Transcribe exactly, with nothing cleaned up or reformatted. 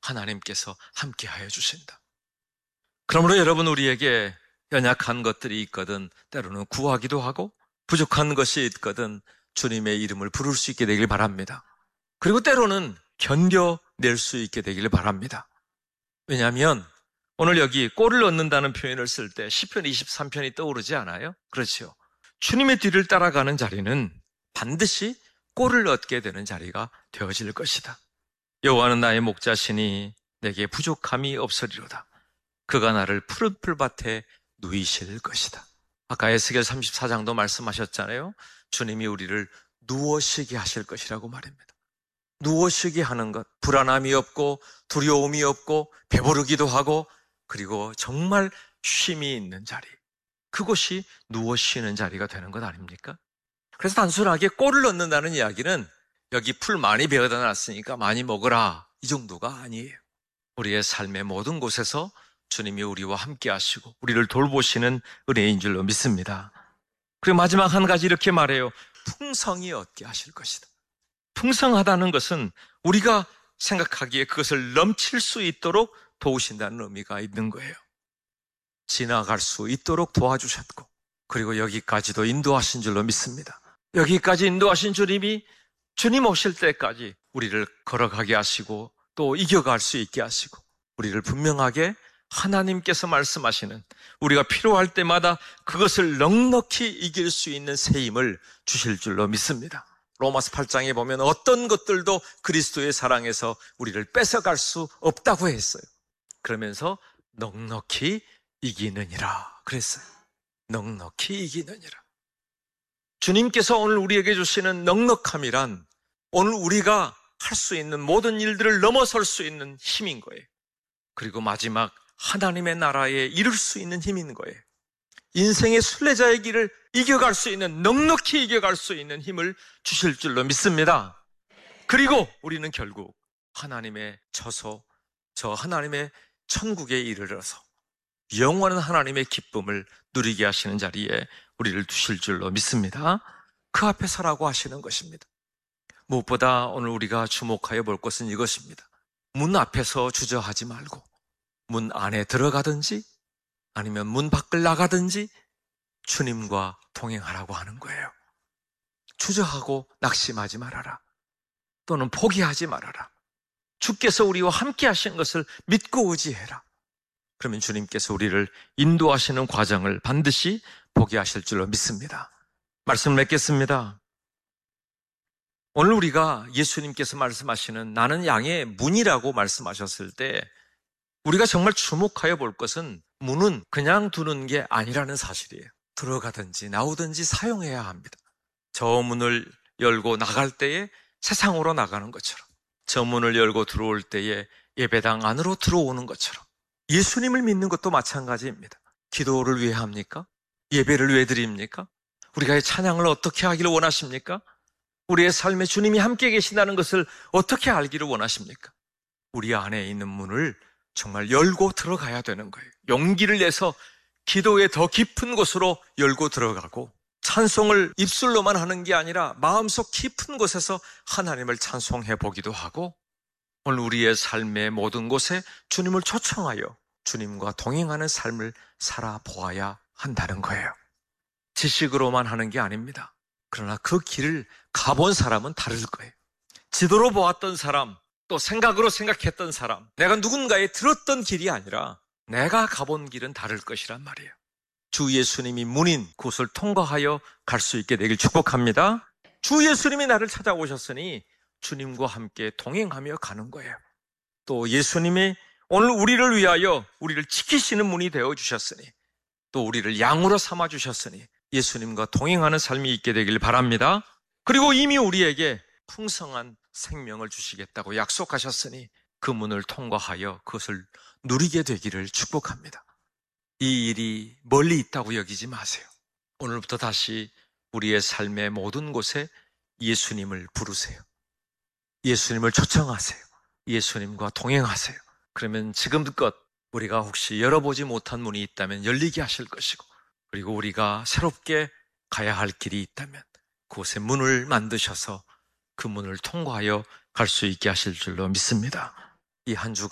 하나님께서 함께하여 주신다. 그러므로 여러분, 우리에게 연약한 것들이 있거든 때로는 구하기도 하고 부족한 것이 있거든 주님의 이름을 부를 수 있게 되길 바랍니다. 그리고 때로는 견뎌낼 수 있게 되길 바랍니다. 왜냐하면 오늘 여기 꼴을 얻는다는 표현을 쓸 때 시편 이십삼 편이 떠오르지 않아요? 그렇죠. 주님의 뒤를 따라가는 자리는 반드시 꼴을 얻게 되는 자리가 되어질 것이다. 여호와는 나의 목자시니 내게 부족함이 없으리로다. 그가 나를 푸른 풀밭에 누이실 것이다. 아까 에스겔 삼십사 장도 말씀하셨잖아요. 주님이 우리를 누워 쉬게 하실 것이라고 말입니다. 누워 쉬게 하는 것, 불안함이 없고 두려움이 없고 배부르기도 하고 그리고 정말 쉼이 있는 자리, 그곳이 누워 쉬는 자리가 되는 것 아닙니까? 그래서 단순하게 꼴을 얻는다는 이야기는 여기 풀 많이 베어다 놨으니까 많이 먹어라, 이 정도가 아니에요. 우리의 삶의 모든 곳에서 주님이 우리와 함께 하시고 우리를 돌보시는 은혜인 줄로 믿습니다. 그리고 마지막 한 가지 이렇게 말해요. 풍성히 얻게 하실 것이다. 풍성하다는 것은 우리가 생각하기에 그것을 넘칠 수 있도록 도우신다는 의미가 있는 거예요. 지나갈 수 있도록 도와주셨고 그리고 여기까지도 인도하신 줄로 믿습니다. 여기까지 인도하신 주님이 주님 오실 때까지 우리를 걸어가게 하시고 또 이겨갈 수 있게 하시고 우리를 분명하게 하나님께서 말씀하시는 우리가 필요할 때마다 그것을 넉넉히 이길 수 있는 새 힘을 주실 줄로 믿습니다. 로마서 팔 장에 보면 어떤 것들도 그리스도의 사랑에서 우리를 뺏어갈 수 없다고 했어요. 그러면서 넉넉히 이기느니라 그랬어요. 넉넉히 이기느니라. 주님께서 오늘 우리에게 주시는 넉넉함이란 오늘 우리가 할 수 있는 모든 일들을 넘어설 수 있는 힘인 거예요. 그리고 마지막 하나님의 나라에 이룰 수 있는 힘인 거예요. 인생의 순례자의 길을 이겨갈 수 있는, 넉넉히 이겨갈 수 있는 힘을 주실 줄로 믿습니다. 그리고 우리는 결국 하나님의 처소, 저 하나님의 천국에 이르러서 영원한 하나님의 기쁨을 누리게 하시는 자리에 우리를 두실 줄로 믿습니다. 그 앞에 서라고 하시는 것입니다. 무엇보다 오늘 우리가 주목하여 볼 것은 이것입니다. 문 앞에서 주저하지 말고 문 안에 들어가든지 아니면 문 밖을 나가든지 주님과 동행하라고 하는 거예요. 주저하고 낙심하지 말아라. 또는 포기하지 말아라. 주께서 우리와 함께 하시는 것을 믿고 의지해라. 그러면 주님께서 우리를 인도하시는 과정을 반드시 보게 하실 줄로 믿습니다. 말씀을 맺겠습니다. 오늘 우리가 예수님께서 말씀하시는 나는 양의 문이라고 말씀하셨을 때 우리가 정말 주목하여 볼 것은 문은 그냥 두는 게 아니라는 사실이에요. 들어가든지 나오든지 사용해야 합니다. 저 문을 열고 나갈 때에 세상으로 나가는 것처럼, 저 문을 열고 들어올 때에 예배당 안으로 들어오는 것처럼 예수님을 믿는 것도 마찬가지입니다. 기도를 왜 합니까? 예배를 왜 드립니까? 우리가 찬양을 어떻게 하기를 원하십니까? 우리의 삶에 주님이 함께 계신다는 것을 어떻게 알기를 원하십니까? 우리 안에 있는 문을 정말 열고 들어가야 되는 거예요. 용기를 내서 기도의 더 깊은 곳으로 열고 들어가고 찬송을 입술로만 하는 게 아니라 마음속 깊은 곳에서 하나님을 찬송해 보기도 하고 오늘 우리의 삶의 모든 곳에 주님을 초청하여 주님과 동행하는 삶을 살아보아야 한다는 거예요. 지식으로만 하는 게 아닙니다. 그러나 그 길을 가본 사람은 다를 거예요. 지도로 보았던 사람, 또 생각으로 생각했던 사람, 내가 누군가에 들었던 길이 아니라 내가 가본 길은 다를 것이란 말이에요. 주 예수님이 문인 그곳을 통과하여 갈 수 있게 되길 축복합니다. 주 예수님이 나를 찾아오셨으니 주님과 함께 동행하며 가는 거예요. 또 예수님이 오늘 우리를 위하여 우리를 지키시는 문이 되어주셨으니 또 우리를 양으로 삼아주셨으니 예수님과 동행하는 삶이 있게 되길 바랍니다. 그리고 이미 우리에게 풍성한 생명을 주시겠다고 약속하셨으니 그 문을 통과하여 그것을 누리게 되기를 축복합니다. 이 일이 멀리 있다고 여기지 마세요. 오늘부터 다시 우리의 삶의 모든 곳에 예수님을 부르세요. 예수님을 초청하세요. 예수님과 동행하세요. 그러면 지금껏 우리가 혹시 열어보지 못한 문이 있다면 열리게 하실 것이고 그리고 우리가 새롭게 가야 할 길이 있다면 그곳에 문을 만드셔서 그 문을 통과하여 갈 수 있게 하실 줄로 믿습니다. 이 한 주간